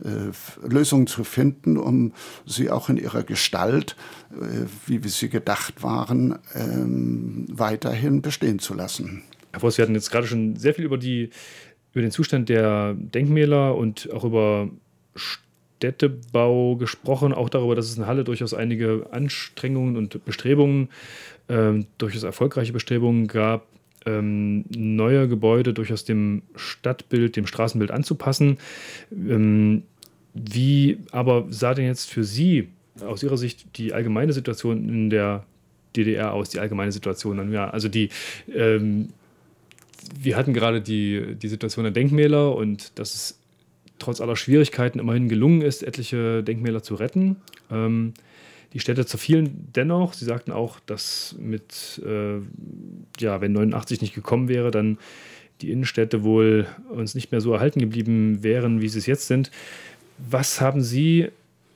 Lösungen zu finden, um sie auch in ihrer Gestalt, wie wir sie gedacht waren, weiterhin bestehen zu lassen. Herr Voss, wir hatten jetzt gerade schon sehr viel über den Zustand der Denkmäler und auch über Städtebau gesprochen, auch darüber, dass es in Halle durchaus einige Anstrengungen und Bestrebungen, durchaus erfolgreiche Bestrebungen gab, neue Gebäude durchaus dem Stadtbild, dem Straßenbild anzupassen. Wie aber sah denn jetzt für Sie aus Ihrer Sicht die allgemeine Situation in der DDR aus, die allgemeine Situation dann? Ja, also wir hatten gerade die Situation der Denkmäler und dass es trotz aller Schwierigkeiten immerhin gelungen ist, etliche Denkmäler zu retten. Die Städte zerfielen dennoch. Sie sagten auch, dass wenn 89 nicht gekommen wäre, dann die Innenstädte wohl uns nicht mehr so erhalten geblieben wären, wie sie es jetzt sind. Was haben Sie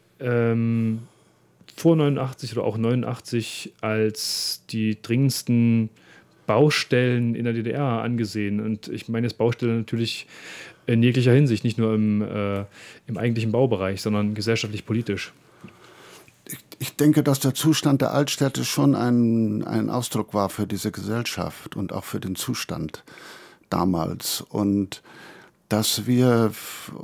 vor 89 oder auch 89 als die dringendsten Baustellen in der DDR angesehen? Und ich meine jetzt Baustellen natürlich in jeglicher Hinsicht, nicht nur im eigentlichen Baubereich, sondern gesellschaftlich, politisch. Ich denke, dass der Zustand der Altstädte schon ein Ausdruck war für diese Gesellschaft und auch für den Zustand damals. Und dass wir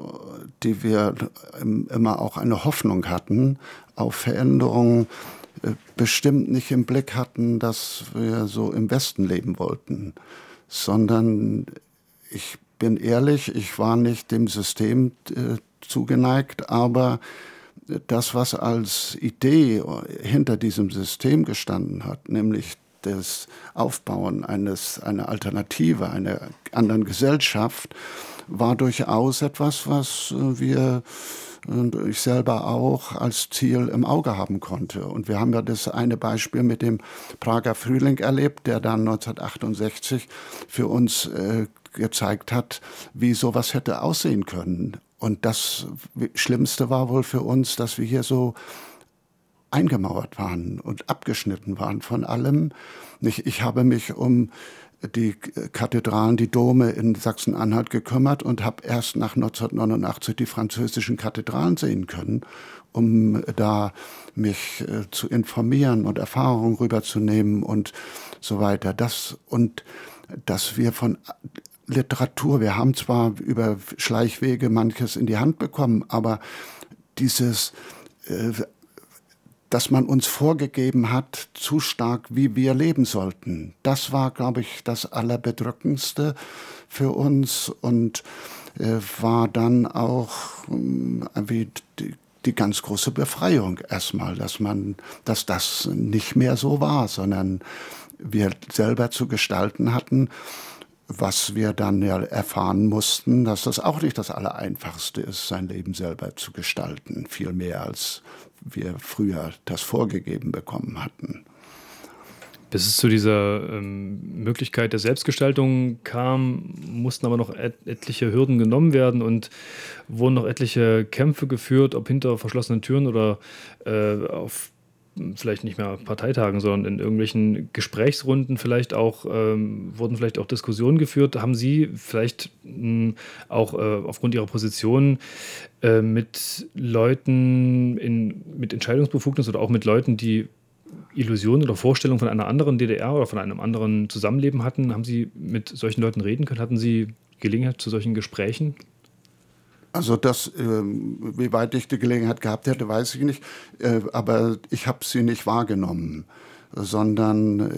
immer auch eine Hoffnung hatten auf Veränderungen, bestimmt nicht im Blick hatten, dass wir so im Westen leben wollten, sondern ich bin ehrlich, ich war nicht dem System zugeneigt, aber das, was als Idee hinter diesem System gestanden hat, nämlich das Aufbauen einer Alternative, einer anderen Gesellschaft, war durchaus etwas, was wir und ich selber auch als Ziel im Auge haben konnte. Und wir haben ja das eine Beispiel mit dem Prager Frühling erlebt, der dann 1968 für uns gezeigt hat, wie sowas hätte aussehen können. Und das Schlimmste war wohl für uns, dass wir hier so eingemauert waren und abgeschnitten waren von allem. Ich habe mich um die Kathedralen, die Dome in Sachsen-Anhalt gekümmert und habe erst nach 1989 die französischen Kathedralen sehen können, um da mich zu informieren und Erfahrungen rüberzunehmen und so weiter. Dass wir von Literatur, wir haben zwar über Schleichwege manches in die Hand bekommen, aber dass man uns vorgegeben hat, zu stark, wie wir leben sollten. Das war, glaube ich, das Allerbedrückendste für uns und war dann auch wie die ganz große Befreiung erstmal, dass das nicht mehr so war, sondern wir selber zu gestalten hatten, was wir dann ja erfahren mussten, dass das auch nicht das Allereinfachste ist, sein Leben selber zu gestalten, viel mehr als wir früher das vorgegeben bekommen hatten. Bis es zu dieser Möglichkeit der Selbstgestaltung kam, mussten aber noch etliche Hürden genommen werden und wurden noch etliche Kämpfe geführt, ob hinter verschlossenen Türen oder auf vielleicht nicht mehr Parteitagen, sondern in irgendwelchen Gesprächsrunden wurden vielleicht auch Diskussionen geführt. Haben Sie vielleicht auch aufgrund Ihrer Position mit Leuten mit Entscheidungsbefugnis oder auch mit Leuten, die Illusionen oder Vorstellungen von einer anderen DDR oder von einem anderen Zusammenleben hatten, haben Sie mit solchen Leuten reden können? Hatten Sie Gelegenheit zu solchen Gesprächen? Also wie weit ich die Gelegenheit gehabt hätte, weiß ich nicht. Aber ich habe sie nicht wahrgenommen, sondern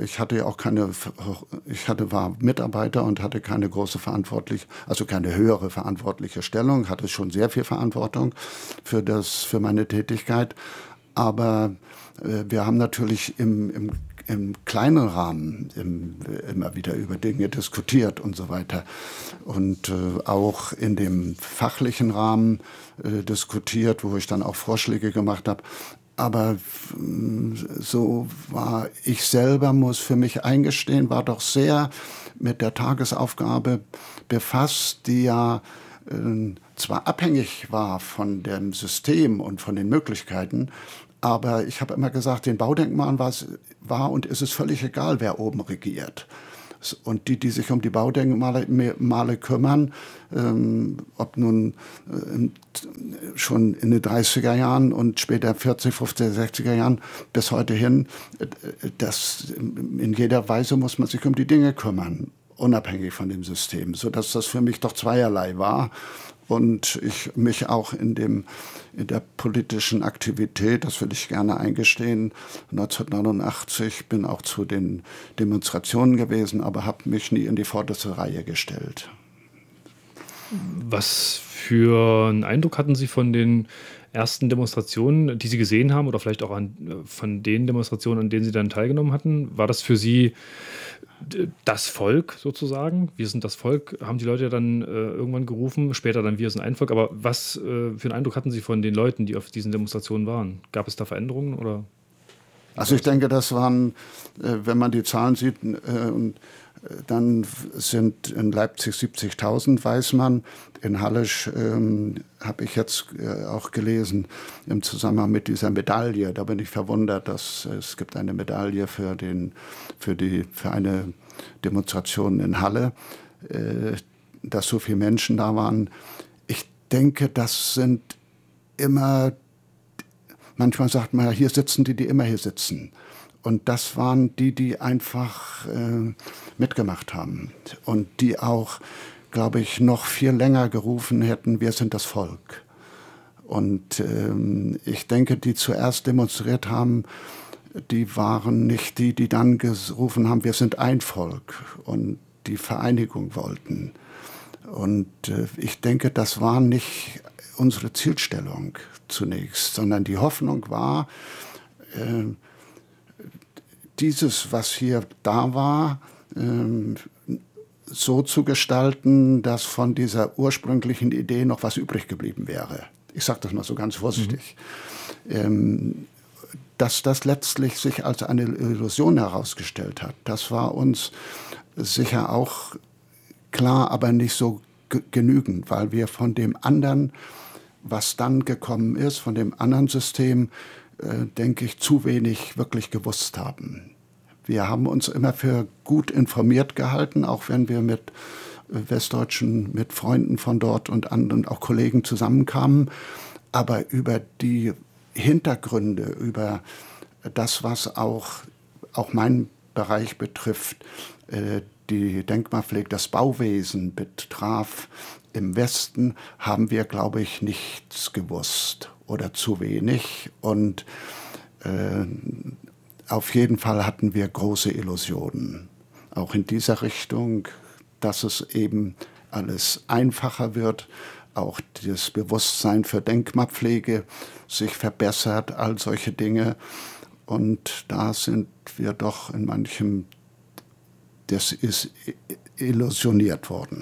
war Mitarbeiter und hatte keine keine höhere verantwortliche Stellung, hatte schon sehr viel Verantwortung für meine Tätigkeit. Aber wir haben natürlich im kleinen Rahmen immer wieder über Dinge diskutiert und so weiter. Und auch in dem fachlichen Rahmen diskutiert, wo ich dann auch Vorschläge gemacht habe. Aber so war ich selber, muss für mich eingestehen, war doch sehr mit der Tagesaufgabe befasst, die ja zwar abhängig war von dem System und von den Möglichkeiten, aber ich habe immer gesagt, den Baudenkmalen war und ist es völlig egal, wer oben regiert. Und die sich um die Baudenkmale kümmern, ob nun schon in den 30er Jahren und später 40, 50, 60er Jahren bis heute hin, in jeder Weise muss man sich um die Dinge kümmern, unabhängig von dem System, sodass das für mich doch zweierlei war. Und ich mich auch in der politischen Aktivität, das will ich gerne eingestehen, 1989 bin auch zu den Demonstrationen gewesen, aber habe mich nie in die vorderste Reihe gestellt. Was für einen Eindruck hatten Sie von den ersten Demonstrationen, die Sie gesehen haben, oder vielleicht auch von den Demonstrationen, an denen Sie dann teilgenommen hatten? War das für Sie das Volk sozusagen? Wir sind das Volk, haben die Leute dann irgendwann gerufen, später dann wir sind ein Volk. Aber was für einen Eindruck hatten Sie von den Leuten, die auf diesen Demonstrationen waren? Gab es da Veränderungen? Oder? Also ich denke, das waren, wenn man die Zahlen sieht, dann sind in Leipzig 70.000, weiß man. In Halle habe ich jetzt auch gelesen, im Zusammenhang mit dieser Medaille. Da bin ich verwundert, dass es gibt eine Medaille für eine Demonstration in Halle, dass so viele Menschen da waren. Ich denke, das sind immer, manchmal sagt man ja, hier sitzen die immer hier sitzen. Und das waren die einfach mitgemacht haben und die auch, glaube ich, noch viel länger gerufen hätten, wir sind das Volk. Und ich denke, die zuerst demonstriert haben, die waren nicht die dann gerufen haben, wir sind ein Volk und die Vereinigung wollten. Und ich denke, das war nicht unsere Zielstellung zunächst, sondern die Hoffnung war, dieses, was hier da war, so zu gestalten, dass von dieser ursprünglichen Idee noch was übrig geblieben wäre. Ich sage das mal so ganz vorsichtig. Dass das letztlich sich als eine Illusion herausgestellt hat, das war uns sicher auch klar, aber nicht so genügend, weil wir von dem anderen, was dann gekommen ist, von dem anderen System, denke ich, zu wenig wirklich gewusst haben. Wir haben uns immer für gut informiert gehalten, auch wenn wir mit Westdeutschen, mit Freunden von dort und anderen auch Kollegen zusammenkamen. Aber über die Hintergründe, über das, was auch meinen Bereich betrifft, die Denkmalpflege, das Bauwesen betraf im Westen, haben wir, glaube ich, nichts gewusst oder zu wenig. Und auf jeden Fall hatten wir große Illusionen, auch in dieser Richtung, dass es eben alles einfacher wird, auch das Bewusstsein für Denkmalpflege sich verbessert, all solche Dinge. Und da sind wir doch in manchem, das ist illusioniert worden.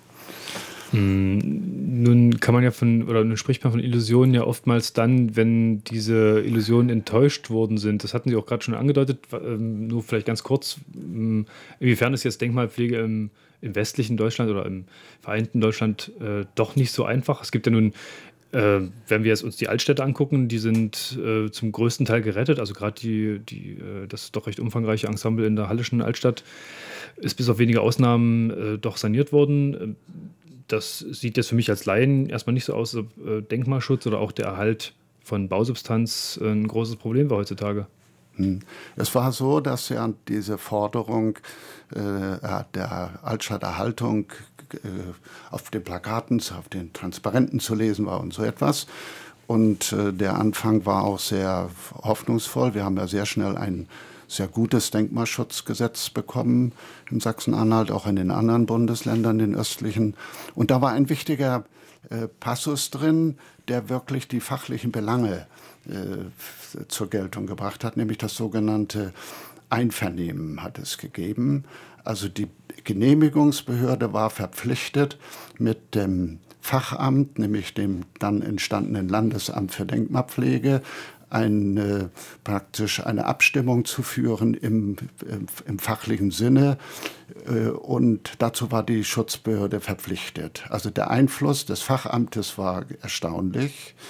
Nun kann man ja nun spricht man von Illusionen ja oftmals dann, wenn diese Illusionen enttäuscht worden sind. Das hatten Sie auch gerade schon angedeutet, nur vielleicht ganz kurz, inwiefern ist jetzt Denkmalpflege im westlichen Deutschland oder im vereinten Deutschland doch nicht so einfach. Es gibt ja nun, wenn wir jetzt uns die Altstädte angucken, die sind zum größten Teil gerettet. Also gerade das doch recht umfangreiche Ensemble in der Hallischen Altstadt ist bis auf wenige Ausnahmen doch saniert worden. Das sieht jetzt für mich als Laien erstmal nicht so aus, als ob Denkmalschutz oder auch der Erhalt von Bausubstanz ein großes Problem war heutzutage. Es war so, dass ja diese Forderung der Altstadterhaltung auf den Plakaten, auf den Transparenten zu lesen war und so etwas. Und der Anfang war auch sehr hoffnungsvoll. Wir haben ja sehr schnell ein sehr gutes Denkmalschutzgesetz bekommen in Sachsen-Anhalt, auch in den anderen Bundesländern, den östlichen. Und da war ein wichtiger Passus drin, der wirklich die fachlichen Belange zur Geltung gebracht hat, nämlich das sogenannte Einvernehmen hat es gegeben. Also die Genehmigungsbehörde war verpflichtet, mit dem Fachamt, nämlich dem dann entstandenen Landesamt für Denkmalpflege, praktisch eine Abstimmung zu führen im fachlichen Sinne. Und dazu war die Schutzbehörde verpflichtet. Also der Einfluss des Fachamtes war erstaunlich.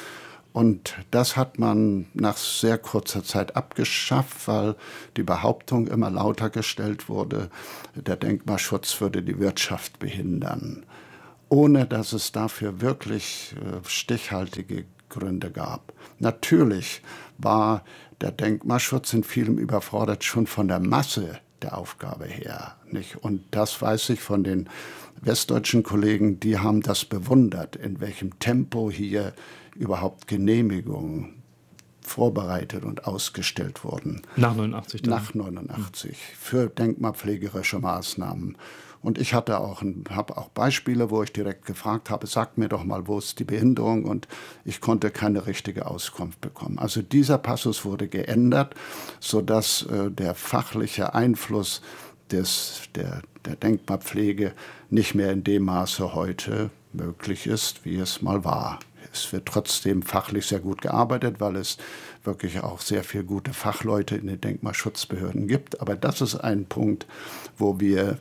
Und das hat man nach sehr kurzer Zeit abgeschafft, weil die Behauptung immer lauter gestellt wurde, der Denkmalschutz würde die Wirtschaft behindern, ohne dass es dafür wirklich stichhaltige Gründe gab. Natürlich war der Denkmalschutz in vielem überfordert, schon von der Masse der Aufgabe her, nicht? Und das weiß ich von den westdeutschen Kollegen, die haben das bewundert, in welchem Tempo hier überhaupt Genehmigungen vorbereitet und ausgestellt wurden. Nach 89 dann? Nach 89 für denkmalpflegerische Maßnahmen. Und ich habe auch Beispiele, wo ich direkt gefragt habe, sagt mir doch mal, wo ist die Behinderung? Und ich konnte keine richtige Auskunft bekommen. Also dieser Passus wurde geändert, sodass der fachliche Einfluss der Denkmalpflege nicht mehr in dem Maße heute möglich ist, wie es mal war. Es wird trotzdem fachlich sehr gut gearbeitet, weil es wirklich auch sehr viele gute Fachleute in den Denkmalschutzbehörden gibt. Aber das ist ein Punkt, wo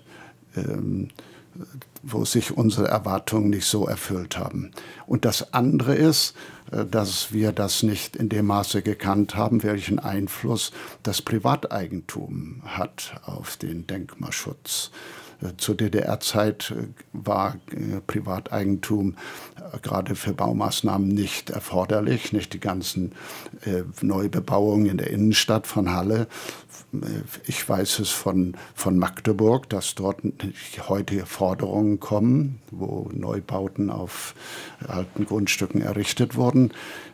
sich unsere Erwartungen nicht so erfüllt haben. Und das andere ist, dass wir das nicht in dem Maße gekannt haben, welchen Einfluss das Privateigentum hat auf den Denkmalschutz. Zur DDR-Zeit war Privateigentum gerade für Baumaßnahmen nicht erforderlich. Nicht die ganzen Neubebauungen in der Innenstadt von Halle. Ich weiß es von Magdeburg, dass dort heute Forderungen kommen, wo Neubauten auf alten Grundstücken errichtet wurden.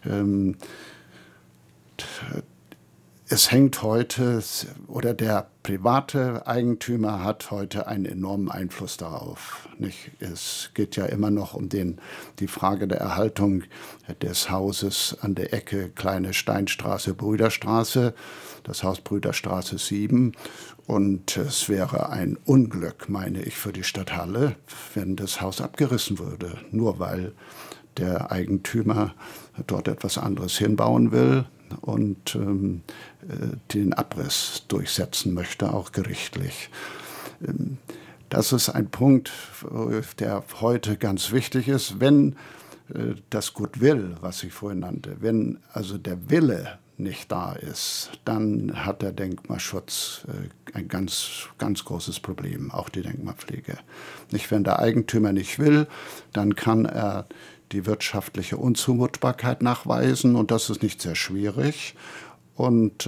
Es hängt heute, oder der private Eigentümer hat heute einen enormen Einfluss darauf. Nicht? Es geht ja immer noch um die Frage der Erhaltung des Hauses an der Ecke Kleine Steinstraße, Brüderstraße, das Haus Brüderstraße 7. Und es wäre ein Unglück, meine ich, für die Stadt Halle, wenn das Haus abgerissen würde, nur weil der Eigentümer dort etwas anderes hinbauen will und den Abriss durchsetzen möchte, auch gerichtlich. Das ist ein Punkt, der heute ganz wichtig ist. Wenn das Goodwill, was ich vorhin nannte, wenn also der Wille nicht da ist, dann hat der Denkmalschutz ein ganz, ganz großes Problem, auch die Denkmalpflege. Nicht, wenn der Eigentümer nicht will, dann kann er die wirtschaftliche Unzumutbarkeit nachweisen, und das ist nicht sehr schwierig. Und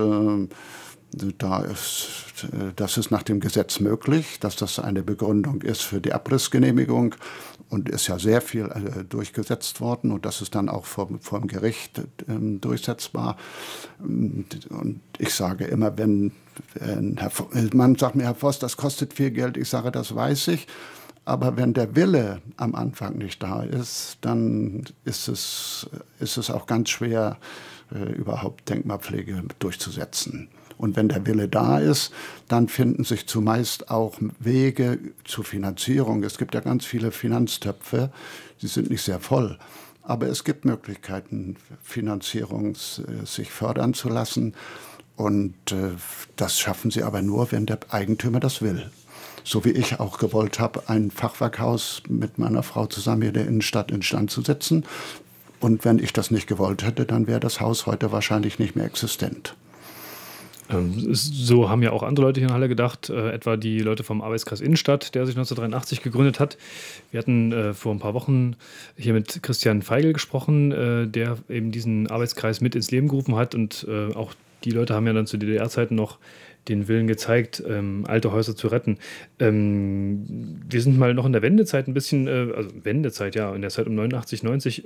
das ist nach dem Gesetz möglich, dass das eine Begründung ist für die Abrissgenehmigung, und ist ja sehr viel durchgesetzt worden, und das ist dann auch vom Gericht durchsetzbar. Und ich sage immer, wenn man sagt mir, Herr Voss, das kostet viel Geld, ich sage, das weiß ich. Aber wenn der Wille am Anfang nicht da ist, dann ist es auch ganz schwer, überhaupt Denkmalpflege durchzusetzen. Und wenn der Wille da ist, dann finden sich zumeist auch Wege zur Finanzierung. Es gibt ja ganz viele Finanztöpfe, die sind nicht sehr voll. Aber es gibt Möglichkeiten, Finanzierung sich fördern zu lassen. Und das schaffen sie aber nur, wenn der Eigentümer das will. So wie ich auch gewollt habe, ein Fachwerkhaus mit meiner Frau zusammen hier in der Innenstadt instand zu setzen. Und wenn ich das nicht gewollt hätte, dann wäre das Haus heute wahrscheinlich nicht mehr existent. So haben ja auch andere Leute hier in Halle gedacht, etwa die Leute vom Arbeitskreis Innenstadt, der sich 1983 gegründet hat. Wir hatten vor ein paar Wochen hier mit Christian Feigl gesprochen, der eben diesen Arbeitskreis mit ins Leben gerufen hat. Und auch die Leute haben ja dann zu DDR-Zeiten noch den Willen gezeigt, alte Häuser zu retten. Wir sind mal noch in der Wendezeit ein bisschen, also Wendezeit, ja, in der Zeit um 89, 90.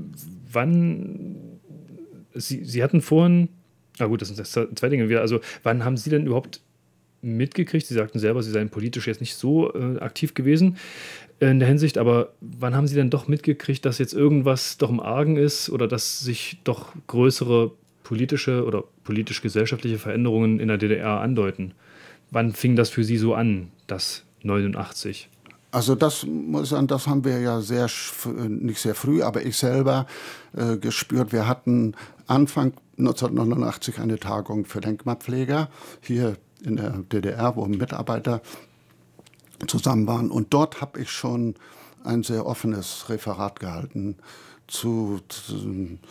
Sie hatten vorhin, gut, das sind zwei Dinge wieder, also wann haben Sie denn überhaupt mitgekriegt, Sie sagten selber, Sie seien politisch jetzt nicht so aktiv gewesen in der Hinsicht, aber wann haben Sie denn doch mitgekriegt, dass jetzt irgendwas doch im Argen ist oder dass sich doch größere politische oder politisch-gesellschaftliche Veränderungen in der DDR andeuten? Wann fing das für Sie so an, das 89? Also das muss ich sagen, das haben wir ja nicht sehr früh, aber ich selber gespürt. Wir hatten Anfang 1989 eine Tagung für Denkmalpfleger hier in der DDR, wo Mitarbeiter zusammen waren. Und dort habe ich schon ein sehr offenes Referat gehalten zu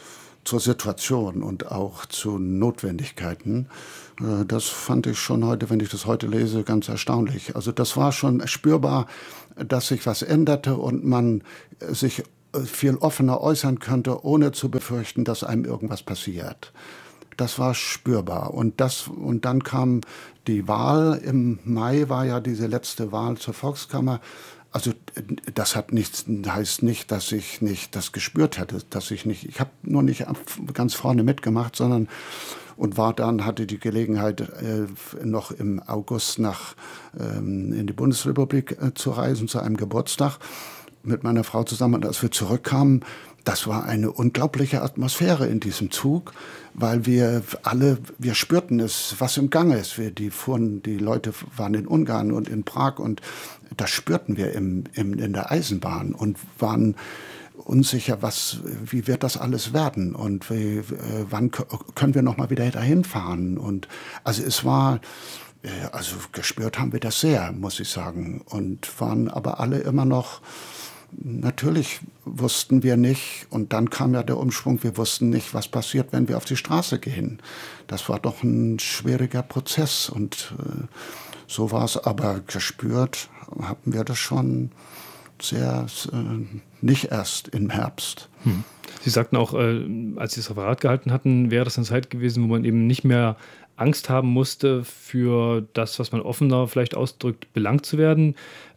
zur Situation und auch zu Notwendigkeiten. Das fand ich schon heute, wenn ich das heute lese, ganz erstaunlich. Also das war schon spürbar, dass sich was änderte und man sich viel offener äußern könnte, ohne zu befürchten, dass einem irgendwas passiert. Das war spürbar. Und dann kam die Wahl. Im Mai war ja diese letzte Wahl zur Volkskammer. Also das heißt nicht, dass ich nicht das gespürt hätte, ich habe nur nicht ganz vorne mitgemacht, sondern hatte die Gelegenheit, noch im August in die Bundesrepublik zu reisen, zu einem Geburtstag mit meiner Frau zusammen. Und als wir zurückkamen, das war eine unglaubliche Atmosphäre in diesem Zug, weil wir spürten es, was im Gange ist. Die Leute waren in Ungarn und in Prag und das spürten wir in der Eisenbahn und waren unsicher, wie wird das alles werden und wann können wir noch mal wieder dahin fahren. Und also es war, also gespürt haben wir das sehr, muss ich sagen, und waren aber alle immer noch. Natürlich wussten wir nicht, und dann kam ja der Umschwung, wir wussten nicht, was passiert, wenn wir auf die Straße gehen. Das war doch ein schwieriger Prozess und so war es, aber gespürt haben wir das schon sehr, nicht erst im Herbst. Sie sagten auch, als Sie das Referat gehalten hatten, wäre das eine Zeit gewesen, wo man eben nicht mehr Angst haben musste, für das, was man offener vielleicht ausdrückt, belangt zu werden.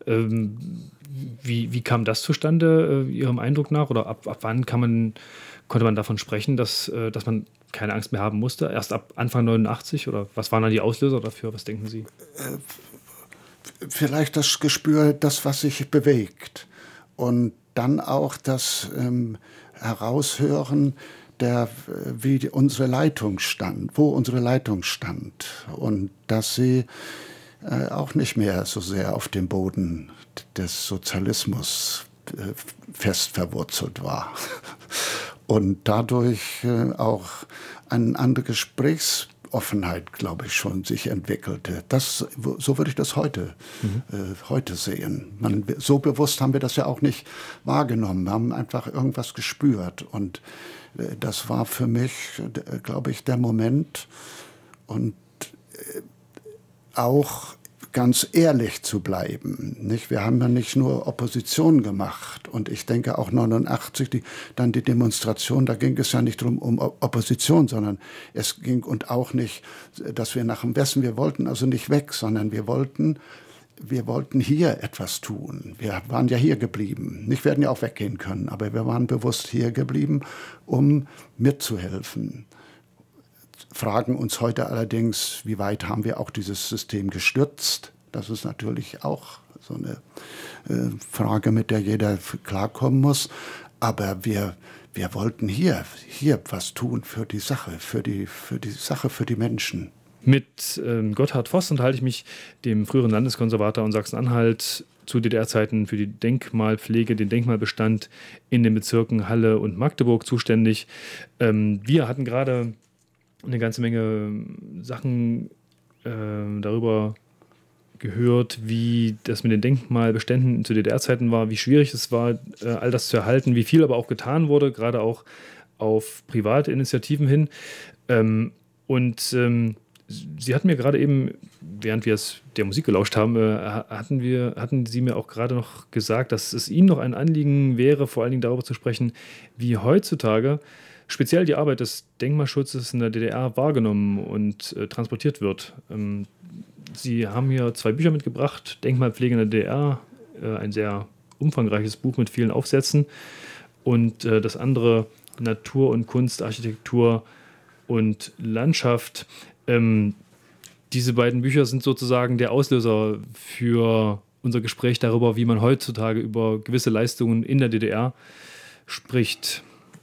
Wie kam das zustande, Ihrem Eindruck nach? Oder ab wann konnte man davon sprechen, dass man keine Angst mehr haben musste? Erst ab Anfang 89? Oder was waren dann die Auslöser dafür? Was denken Sie? Vielleicht das Gespür, das, was sich bewegt. Und dann auch das Heraushören, wo unsere Leitung stand. Und dass sie auch nicht mehr so sehr auf dem Boden des Sozialismus fest verwurzelt war. Und dadurch auch eine andere Gesprächsoffenheit, glaube ich, schon sich entwickelte. So würde ich das heute sehen. So bewusst haben wir das ja auch nicht wahrgenommen. Wir haben einfach irgendwas gespürt. Und das war für mich, glaube ich, der Moment. Und auch ganz ehrlich zu bleiben. Nicht? Wir haben ja nicht nur Opposition gemacht. Und ich denke auch 89, dann die Demonstration, da ging es ja nicht darum, um Opposition, sondern es ging und auch nicht, dass wir nach dem Westen, wir wollten also nicht weg, sondern wir wollten hier etwas tun. Wir waren ja hier geblieben. Wir werden ja auch weggehen können, aber wir waren bewusst hier geblieben, um mitzuhelfen. Fragen uns heute allerdings, wie weit haben wir auch dieses System gestürzt? Das ist natürlich auch so eine Frage, mit der jeder klarkommen muss. Aber wir wollten hier was tun für die Sache, für die Menschen. Mit Gotthard Voss unterhalte ich mich, dem früheren Landeskonservator in Sachsen-Anhalt, zu DDR-Zeiten für die Denkmalpflege, den Denkmalbestand in den Bezirken Halle und Magdeburg zuständig. Wir hatten gerade eine ganze Menge Sachen darüber gehört, wie das mit den Denkmalbeständen zu DDR-Zeiten war, wie schwierig es war, all das zu erhalten, wie viel aber auch getan wurde, gerade auch auf private Initiativen hin. Sie hatten mir gerade eben, während wir der Musik gelauscht haben, hatten Sie mir auch gerade noch gesagt, dass es Ihnen noch ein Anliegen wäre, vor allen Dingen darüber zu sprechen, wie heutzutage speziell die Arbeit des Denkmalschutzes in der DDR wahrgenommen und transportiert wird. Sie haben hier 2 Bücher mitgebracht, Denkmalpflege in der DDR, ein sehr umfangreiches Buch mit vielen Aufsätzen, und das andere Natur und Kunst, Architektur und Landschaft. Diese beiden Bücher sind sozusagen der Auslöser für unser Gespräch darüber, wie man heutzutage über gewisse Leistungen in der DDR spricht.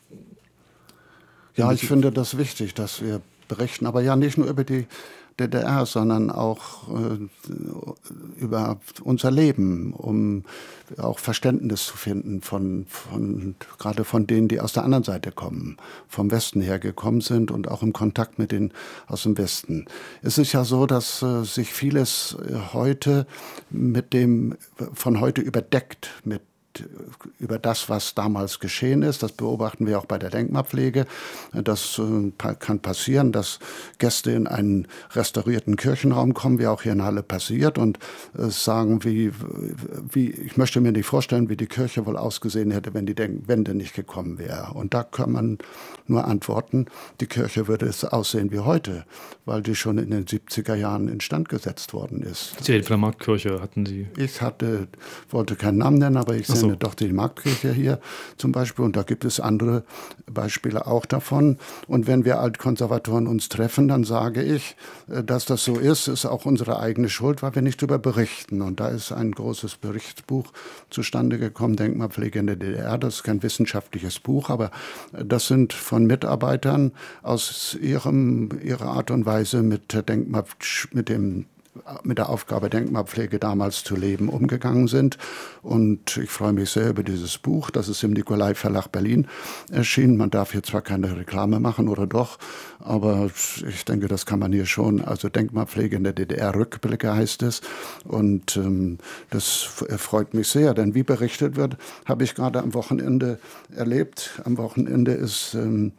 Ja, ich finde das wichtig, dass wir berichten, aber ja nicht nur über die DDR, sondern auch über unser Leben, um auch Verständnis zu finden gerade von denen, die aus der anderen Seite kommen, vom Westen her gekommen sind und auch im Kontakt mit denen aus dem Westen. Es ist ja so, dass sich vieles von heute überdeckt mit über das, was damals geschehen ist. Das beobachten wir auch bei der Denkmalpflege. Das kann passieren, dass Gäste in einen restaurierten Kirchenraum kommen, wie auch hier in Halle passiert, und sagen, ich möchte mir nicht vorstellen, wie die Kirche wohl ausgesehen hätte, wenn die Wende nicht gekommen wäre. Und da kann man nur antworten, die Kirche würde es aussehen wie heute, weil die schon in den 70er Jahren instand gesetzt worden ist. Die von der Marktkirche hatten Sie. Ich wollte keinen Namen nennen, aber ich so. nenne doch die Marktkirche hier zum Beispiel, und da gibt es andere Beispiele auch davon. Und wenn wir Altkonservatoren uns treffen, dann sage ich, dass das so ist auch unsere eigene Schuld, weil wir nicht darüber berichten. Und da ist ein großes Berichtsbuch zustande gekommen, Denkmalpflege in der DDR. Das ist kein wissenschaftliches Buch, aber das sind von Mitarbeitern aus ihrer Art und Weise mit der Aufgabe Denkmalpflege damals zu leben umgegangen sind. Und ich freue mich sehr über dieses Buch. Das ist im Nicolai Verlag Berlin erschienen. Man darf hier zwar keine Reklame machen, oder doch, aber ich denke, das kann man hier schon. Also Denkmalpflege in der DDR, Rückblicke heißt es. Und das freut mich sehr, denn wie berichtet wird, habe ich gerade am Wochenende erlebt. Am Wochenende ist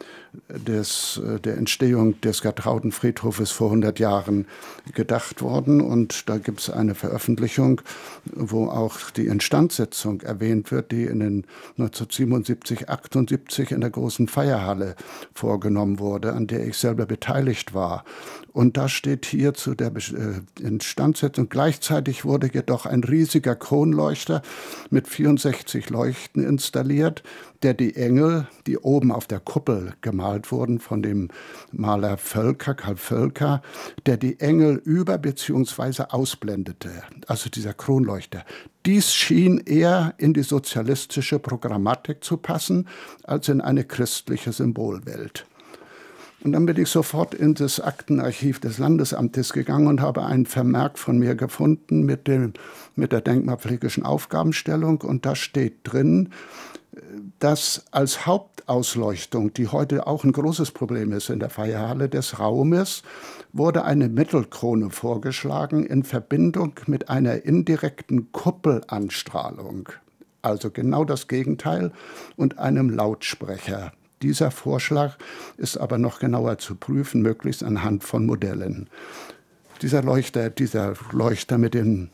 der Entstehung des Gertraudenfriedhofes vor 100 Jahren gedacht worden. Und da gibt es eine Veröffentlichung, wo auch die Instandsetzung erwähnt wird, die in den 1977, 78 in der großen Feierhalle vorgenommen wurde, an der ich selber beteiligt war. Und da steht hier zu der Instandsetzung, gleichzeitig wurde jedoch ein riesiger Kronleuchter mit 64 Leuchten installiert, der die Engel, die oben auf der Kuppel gemalt wurden von dem Maler Karl Völker, der die Engel über bzw. ausblendete, also dieser Kronleuchter. Dies schien eher in die sozialistische Programmatik zu passen, als in eine christliche Symbolwelt. Und dann bin ich sofort in das Aktenarchiv des Landesamtes gegangen und habe einen Vermerk von mir gefunden mit der denkmalpflegerischen Aufgabenstellung. Und da steht drin, dass als Hauptausleuchtung, die heute auch ein großes Problem ist in der Feierhalle des Raumes, wurde eine Mittelkrone vorgeschlagen in Verbindung mit einer indirekten Kuppelanstrahlung. Also genau das Gegenteil, und einem Lautsprecher. Dieser Vorschlag ist aber noch genauer zu prüfen, möglichst anhand von Modellen. Dieser Leuchter mit den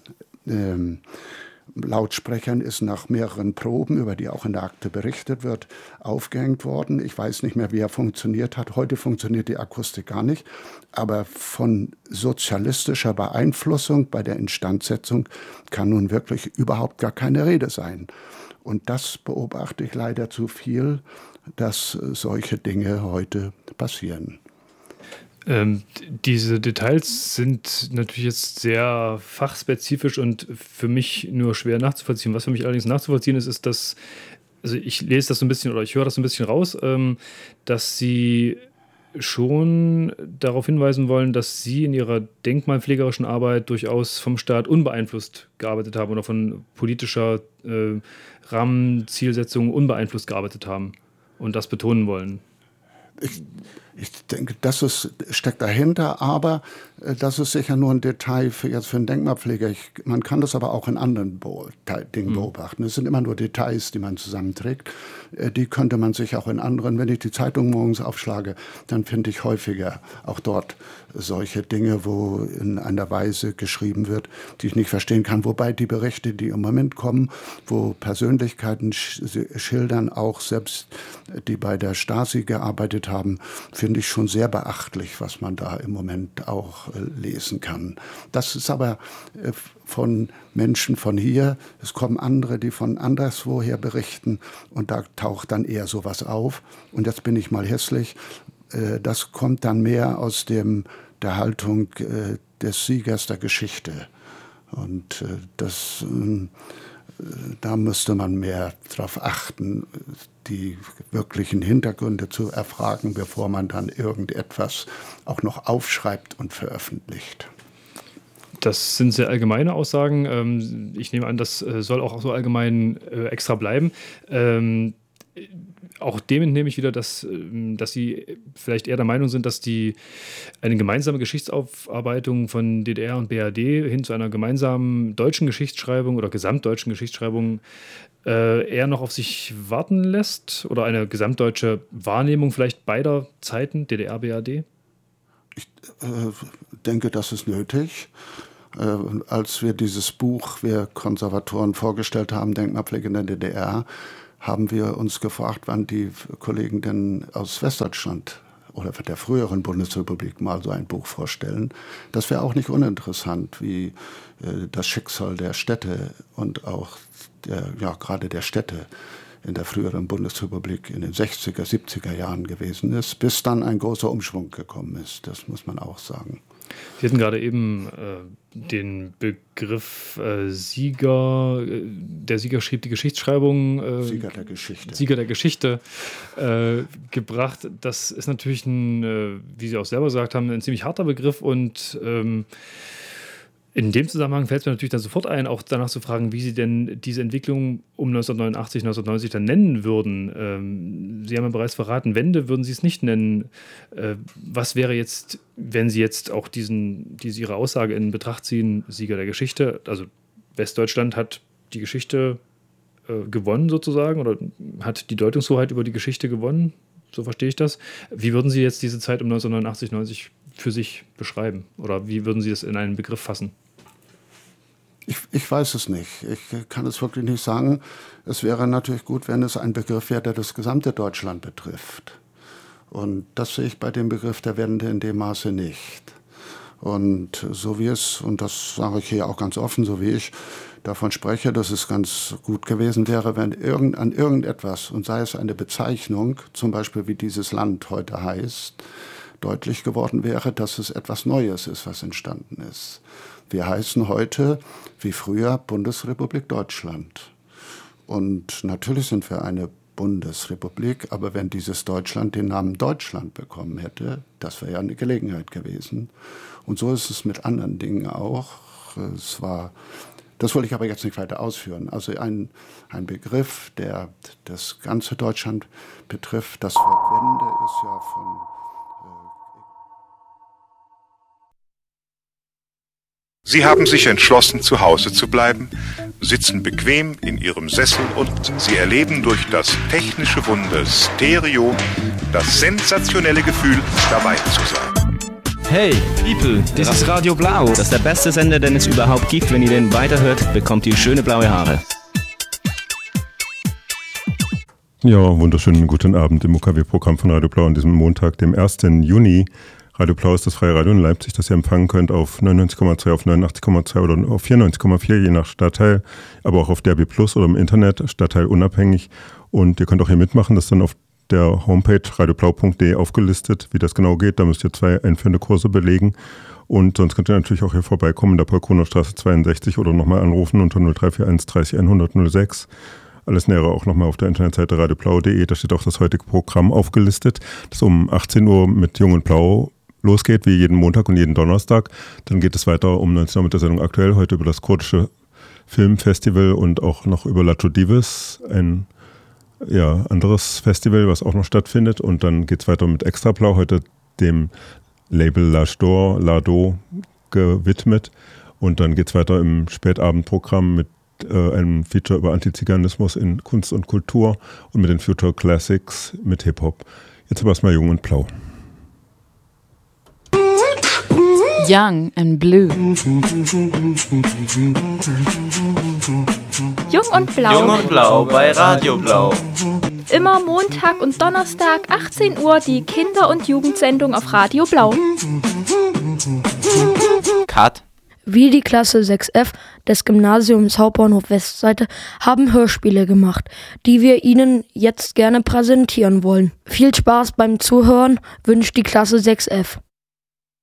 Lautsprechern ist nach mehreren Proben, über die auch in der Akte berichtet wird, aufgehängt worden. Ich weiß nicht mehr, wie er funktioniert hat. Heute funktioniert die Akustik gar nicht. Aber von sozialistischer Beeinflussung bei der Instandsetzung kann nun wirklich überhaupt gar keine Rede sein. Und das beobachte ich leider zu viel, dass solche Dinge heute passieren. Diese Details sind natürlich jetzt sehr fachspezifisch und für mich nur schwer nachzuvollziehen. Was für mich allerdings nachzuvollziehen ist, dass, also ich lese das so ein bisschen oder ich höre das so ein bisschen raus, dass Sie schon darauf hinweisen wollen, dass Sie in Ihrer denkmalpflegerischen Arbeit durchaus vom Staat unbeeinflusst gearbeitet haben oder von politischer Rahmenzielsetzung unbeeinflusst gearbeitet haben und das betonen wollen. Ich denke, das steckt dahinter, aber das ist sicher nur ein Detail für einen Denkmalpfleger. Man kann das aber auch in anderen Dingen beobachten. Es sind immer nur Details, die man zusammenträgt. Die könnte man sich auch in anderen, wenn ich die Zeitung morgens aufschlage, dann finde ich häufiger auch dort solche Dinge, wo in einer Weise geschrieben wird, die ich nicht verstehen kann. Wobei die Berichte, die im Moment kommen, wo Persönlichkeiten schildern, auch selbst die bei der Stasi gearbeitet haben, finde ich schon sehr beachtlich, was man da im Moment auch lesen kann. Das ist aber von Menschen von hier. Es kommen andere, die von anderswoher berichten, und da taucht dann eher sowas auf. Und jetzt bin ich mal hässlich. Das kommt dann mehr aus der Haltung des Siegers der Geschichte. Und da müsste man mehr darauf achten, die wirklichen Hintergründe zu erfragen, bevor man dann irgendetwas auch noch aufschreibt und veröffentlicht. Das sind sehr allgemeine Aussagen. Ich nehme an, das soll auch so allgemein extra bleiben. auch dem entnehme ich wieder, dass Sie vielleicht eher der Meinung sind, dass eine gemeinsame Geschichtsaufarbeitung von DDR und BRD hin zu einer gemeinsamen deutschen Geschichtsschreibung oder gesamtdeutschen Geschichtsschreibung eher noch auf sich warten lässt oder eine gesamtdeutsche Wahrnehmung vielleicht beider Zeiten, DDR, BRD? Ich denke, das ist nötig. Als wir dieses Buch, wir Konservatoren, vorgestellt haben, Denkmalpflege in der DDR, haben wir uns gefragt, wann die Kollegen denn aus Westdeutschland oder der früheren Bundesrepublik mal so ein Buch vorstellen. Das wäre auch nicht uninteressant, wie das Schicksal der Städte und auch gerade der Städte in der früheren Bundesrepublik in den 60er, 70er Jahren gewesen ist, bis dann ein großer Umschwung gekommen ist. Das muss man auch sagen. Sie hatten gerade eben den Begriff Sieger, der Sieger schrieb die Geschichtsschreibung. Sieger der Geschichte. Sieger der Geschichte gebracht. Das ist natürlich wie Sie auch selber gesagt haben, ein ziemlich harter Begriff und in dem Zusammenhang fällt es mir natürlich dann sofort ein, auch danach zu fragen, wie Sie denn diese Entwicklung um 1989, 1990 dann nennen würden. Sie haben ja bereits verraten, Wende würden Sie es nicht nennen. Was wäre jetzt, wenn Sie jetzt auch Ihre Aussage in Betracht ziehen, Sieger der Geschichte, also Westdeutschland hat die Geschichte gewonnen sozusagen oder hat die Deutungshoheit über die Geschichte gewonnen, so verstehe ich das. Wie würden Sie jetzt diese Zeit um 1989, 90 für sich beschreiben? Oder wie würden Sie es in einen Begriff fassen? Ich weiß es nicht. Ich kann es wirklich nicht sagen. Es wäre natürlich gut, wenn es ein Begriff wäre, der das gesamte Deutschland betrifft. Und das sehe ich bei dem Begriff der Wende in dem Maße nicht. Und so wie es, und das sage ich hier auch ganz offen, so wie ich davon spreche, dass es ganz gut gewesen wäre, wenn an irgendetwas, und sei es eine Bezeichnung, zum Beispiel wie dieses Land heute heißt, deutlich geworden wäre, dass es etwas Neues ist, was entstanden ist. Wir heißen heute, wie früher, Bundesrepublik Deutschland. Und natürlich sind wir eine Bundesrepublik, aber wenn dieses Deutschland den Namen Deutschland bekommen hätte, das wäre ja eine Gelegenheit gewesen. Und so ist es mit anderen Dingen auch. Das wollte ich aber jetzt nicht weiter ausführen. Also ein Begriff, der das ganze Deutschland betrifft, das Wort Wende ist ja von... Sie haben sich entschlossen, zu Hause zu bleiben, sitzen bequem in Ihrem Sessel und Sie erleben durch das technische Wunder Stereo das sensationelle Gefühl, dabei zu sein. Hey, People, das ist Radio Blau. Das ist der beste Sender, den es überhaupt gibt. Wenn ihr den weiterhört, bekommt ihr schöne blaue Haare. Ja, wunderschönen guten Abend im UKW-Programm von Radio Blau an diesem Montag, dem 1. Juni. Radio Blau ist das freie Radio in Leipzig, das ihr empfangen könnt auf 99,2, auf 89,2 oder auf 94,4, je nach Stadtteil, aber auch auf DRB Plus oder im Internet, Stadtteil unabhängig. Und ihr könnt auch hier mitmachen, das ist dann auf der Homepage radioblau.de aufgelistet, wie das genau geht. Da müsst ihr 2 einführende Kurse belegen. Und sonst könnt ihr natürlich auch hier vorbeikommen in der Paul-Kroner-Straße 62 oder nochmal anrufen unter 0341 30 100 06. Alles Nähere auch nochmal auf der Internetseite radioblau.de. Da steht auch das heutige Programm aufgelistet, das um 18 Uhr mit Jung und Blau losgeht, wie jeden Montag und jeden Donnerstag. Dann geht es weiter um 19 Uhr mit der Sendung Aktuell, heute über das kurdische Filmfestival und auch noch über Lacho Divis, ein anderes Festival, was auch noch stattfindet. Und dann geht es weiter mit Extra Blau, heute dem Label Lado gewidmet. Und dann geht es weiter im Spätabendprogramm mit einem Feature über Antiziganismus in Kunst und Kultur und mit den Future Classics mit Hip-Hop. Jetzt aber erstmal Jung und Blau. Young and Blue. Jung und Blau. Jung und Blau bei Radio Blau. Immer Montag und Donnerstag 18 Uhr die Kinder- und Jugendsendung auf Radio Blau. Cut. Wir, die Klasse 6F des Gymnasiums Hauptbahnhof Westseite, haben Hörspiele gemacht, die wir Ihnen jetzt gerne präsentieren wollen. Viel Spaß beim Zuhören wünscht die Klasse 6F.